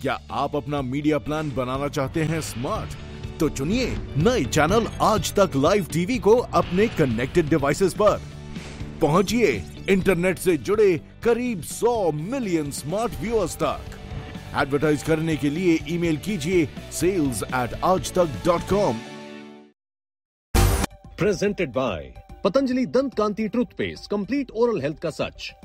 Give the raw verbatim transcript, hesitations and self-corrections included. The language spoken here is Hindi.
क्या आप अपना मीडिया प्लान बनाना चाहते हैं स्मार्ट? तो चुनिए नए चैनल आज तक लाइव टीवी को अपने कनेक्टेड डिवाइसेस पर। पहुंचिए इंटरनेट से जुड़े करीब सौ मिलियन स्मार्ट व्यूअर्स तक। एडवर्टाइज करने के लिए ईमेल कीजिए सेल्स एट आज तक dot com. Presented by Patanjali दंत कांति टूथपेस्ट, कंप्लीट ओरल हेल्थ का सच।